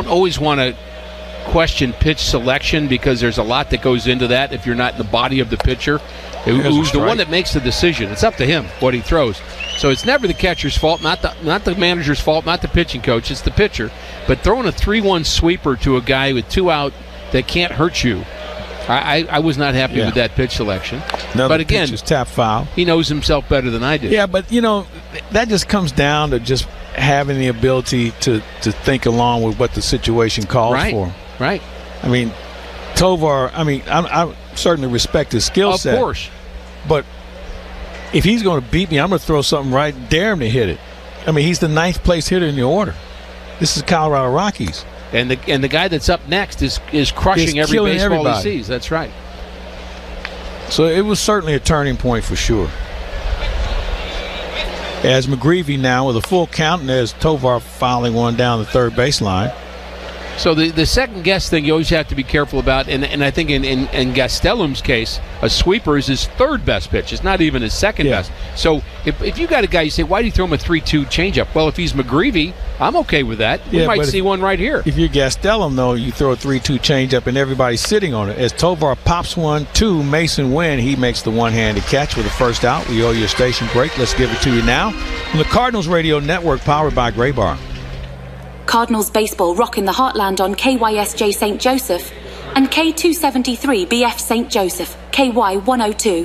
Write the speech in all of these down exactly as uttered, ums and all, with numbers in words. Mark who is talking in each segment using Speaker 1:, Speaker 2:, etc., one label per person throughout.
Speaker 1: always want to question pitch selection because there's a lot that goes into that if you're not in the body of the pitcher. Who's the one that makes the decision? It's up to him what he throws. So it's never the catcher's fault, not the not the manager's fault, not the pitching coach. It's the pitcher. But throwing a three one sweeper to a guy with two out that can't hurt you, I, I, I was not happy yeah. with that pitch selection.
Speaker 2: Another
Speaker 1: but again,
Speaker 2: pitcher's tap foul.
Speaker 1: He knows himself better than I do.
Speaker 2: Yeah, but you know that just comes down to just having the ability to, to think along with what the situation calls
Speaker 1: right.
Speaker 2: for.
Speaker 1: Right.
Speaker 2: I mean, Tovar. I mean, I, I certainly respect his skill set.
Speaker 1: Of course.
Speaker 2: But if he's going to beat me, I'm going to throw something right, dare him to hit it. I mean, he's the ninth place hitter in the order. This is Colorado Rockies.
Speaker 1: And the and the guy that's up next is is crushing
Speaker 2: He's
Speaker 1: every baseball
Speaker 2: everybody.
Speaker 1: he sees. That's right.
Speaker 2: So it was certainly a turning point for sure. As McGreevy now with a full count, and there's Tovar fouling one down the third baseline.
Speaker 1: So the, the second guess thing you always have to be careful about, and, and I think in, in, in Gastelum's case, a sweeper is his third best pitch. It's not even his second
Speaker 2: yeah.
Speaker 1: best. So if, if you got a guy, you say, why do you throw him a three two changeup? Well, if he's McGreevy, I'm okay with that. We
Speaker 2: yeah,
Speaker 1: might see
Speaker 2: if,
Speaker 1: one right here.
Speaker 2: If you're Gastelum, though, you throw a three two changeup and everybody's sitting on it. As Tovar pops one, two, Mason Wynn, he makes the one-handed catch with the first out. We owe you a station break. Let's give it to you now from the Cardinals Radio Network, powered by Gray Bar.
Speaker 3: Cardinals baseball rocking the heartland on K Y S J Saint Joseph and K two seventy-three B F Saint Joseph, K Y one oh two.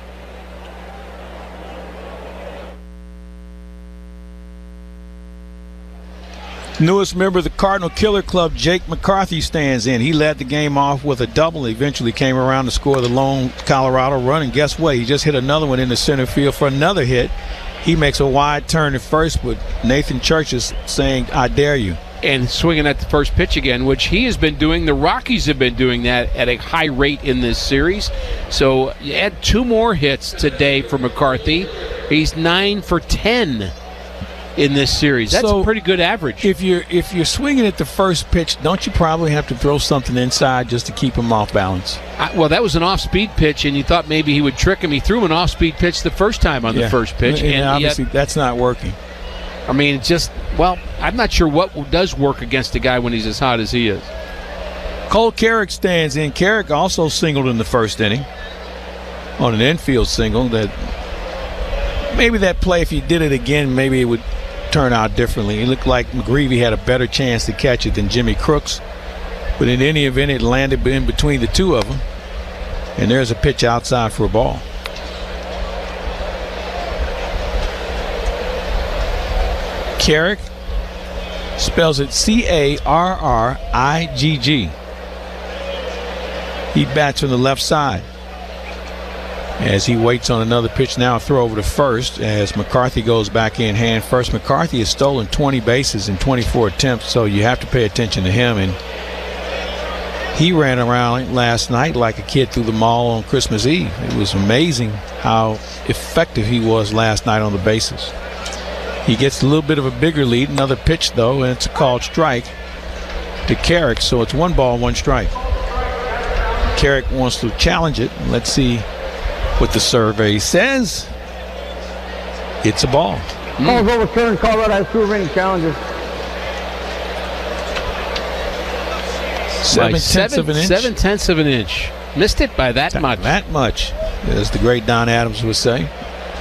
Speaker 2: Newest member of the Cardinal Killer Club, Jake McCarthy, stands in. He led the game off with a double. Eventually came around to score the lone Colorado run. And guess what? He just hit another one in the center field for another hit. He makes a wide turn at first, but Nathan Church is saying, I dare you.
Speaker 1: And swinging at the first pitch again, which he has been doing. The Rockies have been doing that at a high rate in this series. So you add two more hits today for McCarthy. He's nine for ten in this series. That's
Speaker 2: so
Speaker 1: a pretty good average.
Speaker 2: If you're if you're swinging at the first pitch, don't you probably have to throw something inside just to keep him off balance?
Speaker 1: I, well, that was an off-speed pitch, and you thought maybe he would trick him. He threw him an off-speed pitch the first time on
Speaker 2: yeah.
Speaker 1: the first pitch.
Speaker 2: And,
Speaker 1: and
Speaker 2: obviously
Speaker 1: yet,
Speaker 2: that's not working.
Speaker 1: I mean, it's just, well, I'm not sure what does work against a guy when he's as hot as he is.
Speaker 2: Cole Carrick stands in. Carrick also singled in the first inning on an infield single. That maybe that play, if he did it again, maybe it would turn out differently. It looked like McGreevy had a better chance to catch it than Jimmy Crooks. But in any event, it landed in between the two of them. And there's a pitch outside for a ball. Carrick spells it C A R R I G G. He bats from the left side as he waits on another pitch. Now a throw over to first as McCarthy goes back in hand first. McCarthy has stolen twenty bases in twenty-four attempts, so you have to pay attention to him. And he ran around last night like a kid through the mall on Christmas Eve. It was amazing how effective he was last night on the bases. He gets a little bit of a bigger lead. Another pitch, though, and it's a called strike to Carrick. So it's one ball, one strike. Carrick wants to challenge it. Let's see what the survey says. It's a ball.
Speaker 4: Mm. Calls overturned. Colorado has two remaining challenges.
Speaker 2: Seven tenths
Speaker 1: seven,
Speaker 2: of an inch.
Speaker 1: Seven tenths of an inch. Missed it by that
Speaker 2: That
Speaker 1: much.
Speaker 2: That much, as the great Don Adams would say.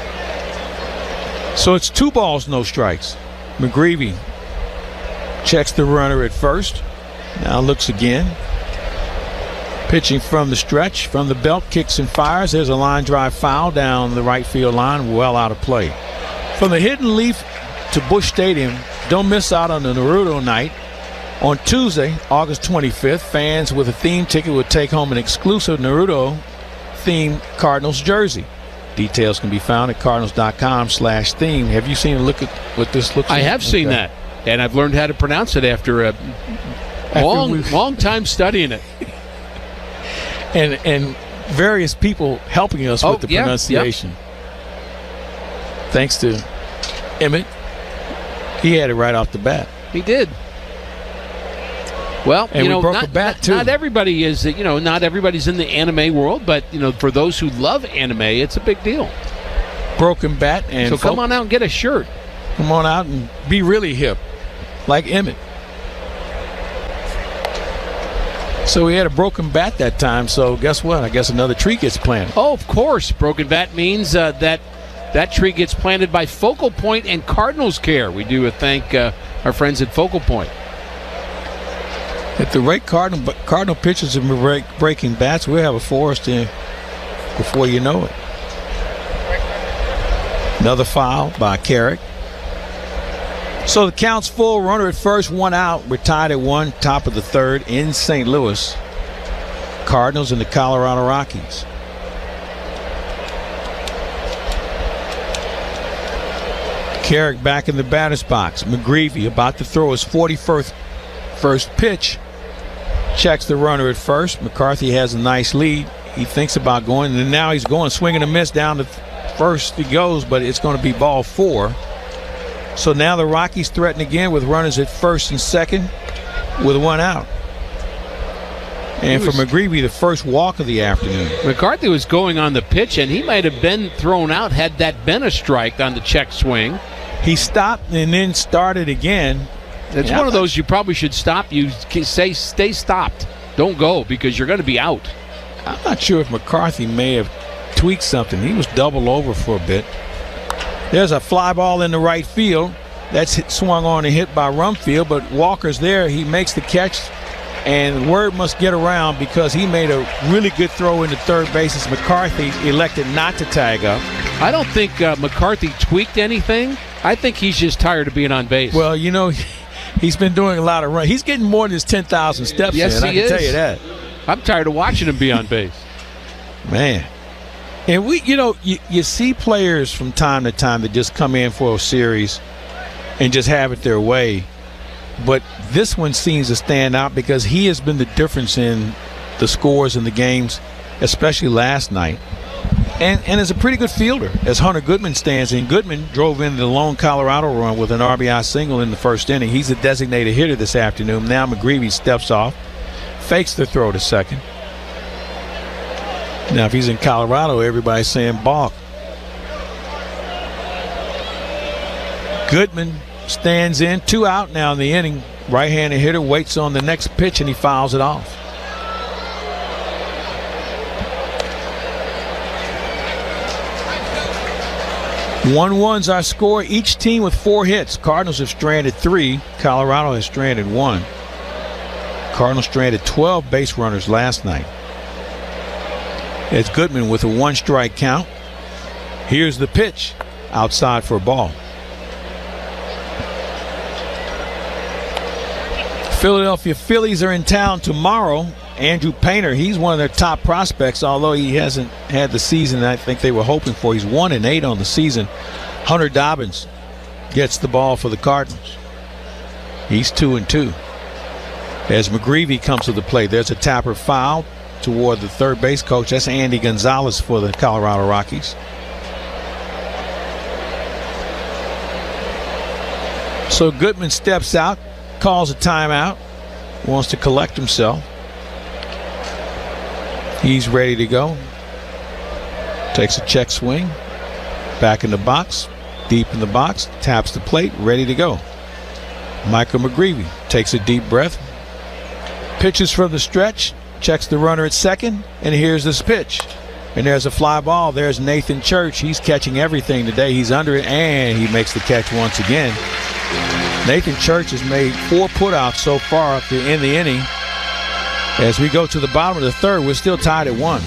Speaker 2: So it's two balls, no strikes. McGreevy checks the runner at first. Now looks again. Pitching from the stretch, from the belt, kicks and fires. There's a line drive foul down the right field line, well out of play. From the Hidden Leaf to Busch Stadium, don't miss out on the Naruto night. On Tuesday, August twenty-fifth, fans with a theme ticket will take home an exclusive Naruto-themed Cardinals jersey. Details can be found at cardinals.com slash theme. Have you seen a look at what this looks like?
Speaker 1: I have seen
Speaker 2: okay.
Speaker 1: that, and I've learned how to pronounce it after a
Speaker 2: After
Speaker 1: long, long time studying it.
Speaker 2: And and various people helping us
Speaker 1: Oh,
Speaker 2: with the
Speaker 1: yeah,
Speaker 2: pronunciation. Thanks to Emmett. He had it right off the bat.
Speaker 1: He did. Well,
Speaker 2: And
Speaker 1: you
Speaker 2: we
Speaker 1: know,
Speaker 2: broke
Speaker 1: not,
Speaker 2: a bat,
Speaker 1: not,
Speaker 2: too.
Speaker 1: not everybody is, you know, not everybody's in the anime world, but, you know, for those who love anime, it's a big deal.
Speaker 2: Broken bat. And
Speaker 1: so come
Speaker 2: folk,
Speaker 1: on out and get a shirt.
Speaker 2: Come on out and be really hip, like Emmett. So he had a broken bat that time, so guess what? I guess another tree gets planted.
Speaker 1: Oh, of course. Broken bat means uh, that that tree gets planted by Focal Point and Cardinals Care. We do thank uh, our friends at Focal Point.
Speaker 2: If the right Cardinal, Cardinal pitchers are break, breaking bats, we'll have a forest in before you know it. Another foul by Carrick. So the count's full, runner at first, one out. We're tied at one, top of the third in Saint Louis. Cardinals and the Colorado Rockies. Carrick back in the batter's box. McGreevy about to throw his forty-first first pitch. Checks the runner at first. McCarthy has a nice lead. He thinks about going, and now he's going, swinging a miss down to first. He goes, but it's going to be ball four. So now the Rockies threaten again with runners at first and second with one out. And for McGreevy, the first walk of the afternoon.
Speaker 1: McCarthy was going on the pitch, and he might have been thrown out had that been a strike on the check swing.
Speaker 2: He stopped and then started again.
Speaker 1: It's yeah, one of those you probably should stop. You say stay stopped. Don't go because you're going to be out.
Speaker 2: I'm not sure if McCarthy may have tweaked something. He was double over for a bit. There's a fly ball in the right field. That's hit, swung on and hit by Rumfield, but Walker's there. He makes the catch, and word must get around because he made a really good throw into third base as McCarthy elected not to tag up.
Speaker 1: I don't think uh, McCarthy tweaked anything. I think he's just tired of being on base.
Speaker 2: Well, you know, he's been doing a lot of runs. He's getting more than his ten thousand steps
Speaker 1: yes,
Speaker 2: in,
Speaker 1: he
Speaker 2: I can
Speaker 1: is.
Speaker 2: tell you that.
Speaker 1: I'm tired of watching him be on base.
Speaker 2: Man. And we, you know, you, you see players from time to time that just come in for a series and just have it their way. But this one seems to stand out because he has been the difference in the scores in the games, especially last night. And and is a pretty good fielder as Hunter Goodman stands in. Goodman drove into the lone Colorado run with an R B I single in the first inning. He's a designated hitter this afternoon. Now McGreevy steps off, fakes the throw to second. Now, if he's in Colorado, everybody's saying balk. Goodman stands in, two out now in the inning. Right-handed hitter waits on the next pitch, and he fouls it off. one one's our score. Each team with four hits. Cardinals have stranded three. Colorado has stranded one. Cardinals stranded twelve base runners last night. It's Goodman with a one-strike count. Here's the pitch. Outside for a ball. Philadelphia Phillies are in town tomorrow. Andrew Painter, he's one of their top prospects, although he hasn't had the season I think they were hoping for. He's one and eight on the season. Hunter Dobbins gets the ball for the Cardinals. He's two and two. As McGreevy comes to the plate, there's a Tapper foul toward the third base coach. That's Andy Gonzalez for the Colorado Rockies. So Goodman steps out, calls a timeout, wants to collect himself. He's ready to go. Takes a check swing. Back in the box. Deep in the box. Taps the plate. Ready to go. Michael McGreevy takes a deep breath. Pitches from the stretch. Checks the runner at second. And here's this pitch. And there's a fly ball. There's Nathan Church. He's catching everything today. He's under it. And he makes the catch once again. Nathan Church has made four putouts so far in the inning. As we go to the bottom of the third, we're still tied at one.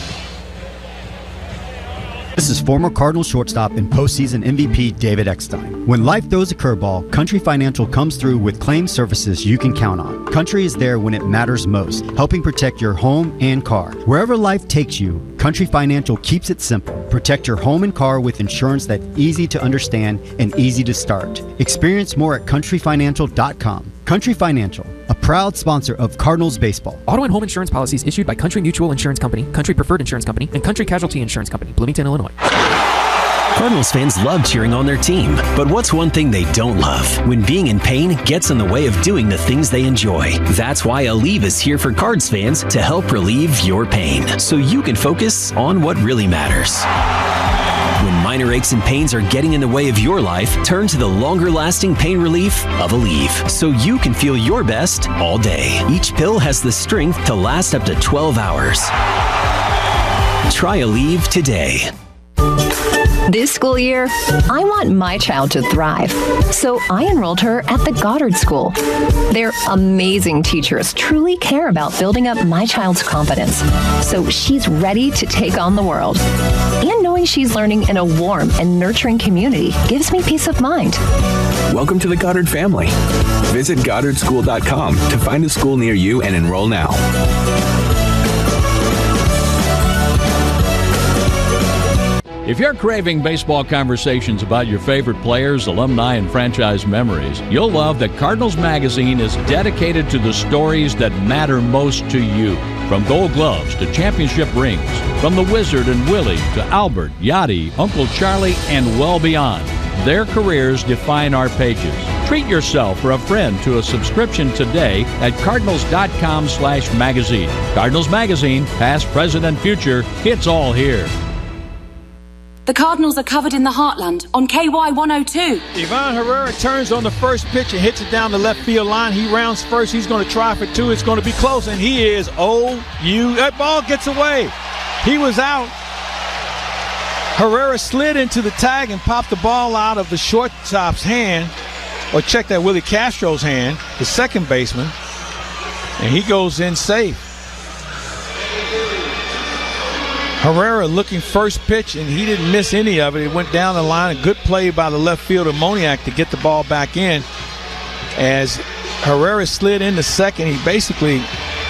Speaker 5: This is former Cardinals shortstop and postseason M V P David Eckstein. When life throws a curveball, Country Financial comes through with claim services you can count on. Country is there when it matters most, helping protect your home and car. Wherever life takes you, Country Financial keeps it simple. Protect your home and car with insurance that's easy to understand and easy to start. Experience more at country financial dot com. Country Financial, a proud sponsor of Cardinals baseball.
Speaker 6: Auto and home insurance policies issued by Country Mutual Insurance Company, Country Preferred Insurance Company, and Country Casualty Insurance Company, Bloomington, Illinois.
Speaker 7: Cardinals fans love cheering on their team, but what's one thing they don't love? When being in pain gets in the way of doing the things they enjoy. That's why Aleve is here for Cards fans to help relieve your pain, so you can focus on what really matters. When minor aches and pains are getting in the way of your life, turn to the longer-lasting pain relief of Aleve, so you can feel your best all day. Each pill has the strength to last up to twelve hours. Try Aleve today.
Speaker 8: This school year, I want my child to thrive, so I enrolled her at the Goddard School. Their amazing teachers truly care about building up my child's confidence, so she's ready to take on the world. And knowing she's learning in a warm and nurturing community gives me peace of mind.
Speaker 9: Welcome to the Goddard family. Visit Goddard School dot com to find a school near you and enroll now.
Speaker 10: If you're craving baseball conversations about your favorite players, alumni, and franchise memories, you'll love that Cardinals Magazine is dedicated to the stories that matter most to you. From Gold Gloves to championship rings, from the Wizard and Willie to Albert, Yachty, Uncle Charlie, and well beyond. Their careers define our pages. Treat yourself or a friend to a subscription today at Cardinals dot com slash magazine. Cardinals Magazine, past, present, and future, it's all here.
Speaker 3: The Cardinals are covered in the heartland on K Y one oh two.
Speaker 2: Ivan Herrera turns on the first pitch and hits it down the left field line. He rounds first. He's going to try for two. It's going to be close, and he is oh you. That ball gets away. He was out. Herrera slid into the tag and popped the ball out of the shortstop's hand, or check that, Willie Castro's hand, the second baseman, and he goes in safe. Herrera looking first pitch, and he didn't miss any of it. It went down the line. A good play by the left fielder, Moniak, to get the ball back in. As Herrera slid into second, he basically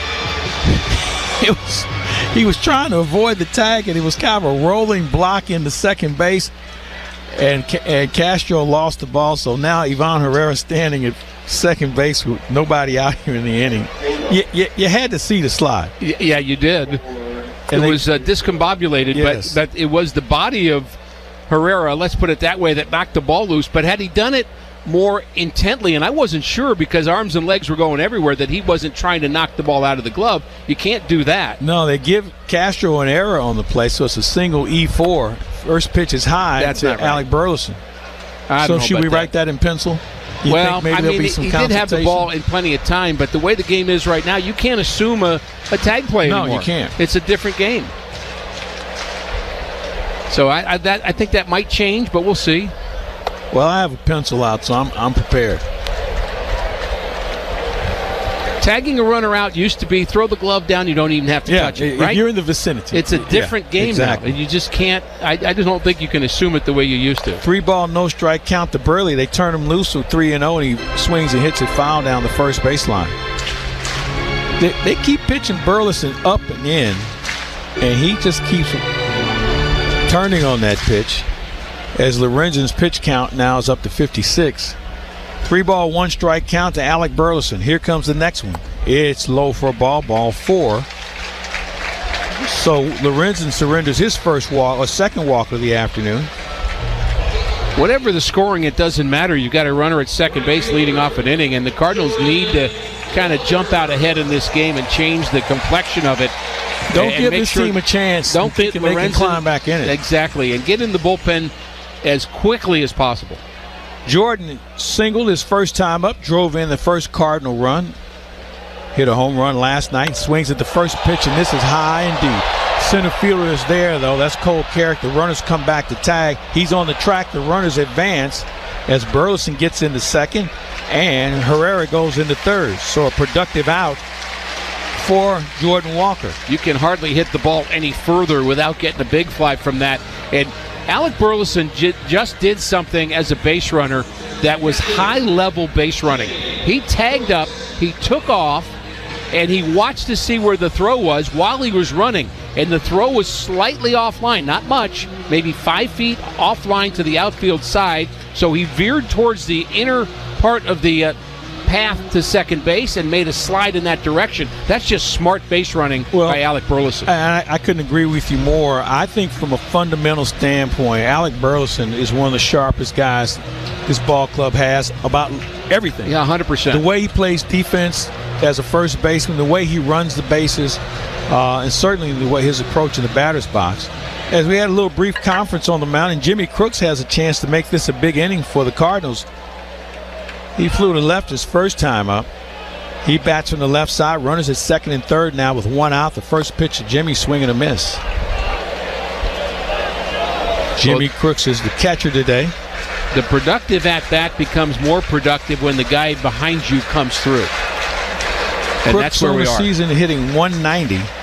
Speaker 2: it was, he was trying to avoid the tag, and it was kind of a rolling block into second base. And, and Castro lost the ball, so now Ivan Herrera standing at second base with nobody out here in the inning. You, you, you had to see the slide.
Speaker 1: Yeah, you did.
Speaker 2: And
Speaker 1: it
Speaker 2: they,
Speaker 1: was uh, discombobulated,
Speaker 2: yes.
Speaker 1: but, but it was the body of Herrera, let's put it that way, that knocked the ball loose. But had he done it more intently, and I wasn't sure because arms and legs were going everywhere, that he wasn't trying to knock the ball out of the glove. You can't do that.
Speaker 2: No, they give Castro an error on the play, so it's a single E four. First pitch is high.
Speaker 1: That's
Speaker 2: to
Speaker 1: not right.
Speaker 2: Alec Burleson.
Speaker 1: I
Speaker 2: so
Speaker 1: don't know
Speaker 2: should we
Speaker 1: about
Speaker 2: write
Speaker 1: that.
Speaker 2: that in pencil? You
Speaker 1: well,
Speaker 2: think maybe
Speaker 1: I
Speaker 2: there'll
Speaker 1: mean,
Speaker 2: be some
Speaker 1: he did have the ball in plenty of time, but the way the game is right now, you can't assume a, a tag play
Speaker 2: no,
Speaker 1: anymore.
Speaker 2: No, you can't.
Speaker 1: It's a different game. So I, I, that, I think that might change, but we'll see.
Speaker 2: Well, I have a pencil out, so I'm, I'm prepared.
Speaker 1: Tagging a runner out used to be throw the glove down, you don't even have to
Speaker 2: yeah,
Speaker 1: touch it,
Speaker 2: if
Speaker 1: right?
Speaker 2: You're in the vicinity.
Speaker 1: It's a different
Speaker 2: yeah,
Speaker 1: game
Speaker 2: exactly.
Speaker 1: now, and you just can't, I, I just don't think you can assume it the way you used to.
Speaker 2: Three ball, no strike count to Burley. They turn him loose with three and oh, and he swings and hits it foul down the first baseline. They, they keep pitching Burleson up and in, and he just keeps turning on that pitch, as Lorenzen's pitch count now is up to fifty-six. Three ball, one strike count to Alec Burleson. Here comes the next one. It's low for a ball, ball four. So Lorenzen surrenders his first walk, or second walk of the afternoon.
Speaker 1: Whatever the scoring, it doesn't matter. You've got a runner at second base leading off an inning, and the Cardinals need to kind of jump out ahead in this game and change the complexion of it.
Speaker 2: Don't
Speaker 1: and
Speaker 2: give
Speaker 1: make
Speaker 2: this
Speaker 1: sure,
Speaker 2: team a chance.
Speaker 1: Don't think
Speaker 2: they can climb back in it.
Speaker 1: Exactly, and get in the bullpen as quickly as possible.
Speaker 2: Jordan singled his first time up, drove in the first Cardinal run. Hit a home run last night, swings at the first pitch, and this is high and deep. Center fielder is there, though. That's Cole Carrick. The runners come back to tag. He's on the track. The runners advance as Burleson gets into second, and Herrera goes into third. So a productive out for Jordan Walker.
Speaker 1: You can hardly hit the ball any further without getting a big fly from that. And Alec Burleson j- just did something as a base runner that was high-level base running. He tagged up, he took off, and he watched to see where the throw was while he was running. And the throw was slightly offline, not much, maybe five feet offline to the outfield side. So he veered towards the inner part of the uh, path to second base and made a slide in that direction. That's just smart base running well, by Alec Burleson.
Speaker 2: I, I couldn't agree with you more. I think from a fundamental standpoint, Alec Burleson is one of the sharpest guys this ball club has about everything.
Speaker 1: Yeah, one hundred percent.
Speaker 2: The way he plays defense as a first baseman, the way he runs the bases, uh, and certainly the way his approach in the batter's box. As we had a little brief conference on the mound, and Jimmy Crooks has a chance to make this a big inning for the Cardinals. He flew to left his first time up. He bats from the left side. Runners at second and third now with one out. The first pitch of Jimmy, swing and a miss. Jimmy Crooks is the catcher today.
Speaker 1: The productive at-bat becomes more productive when the guy behind you comes through. And
Speaker 2: Crooks
Speaker 1: that's where
Speaker 2: on
Speaker 1: we
Speaker 2: the
Speaker 1: are.
Speaker 2: season hitting one ninety.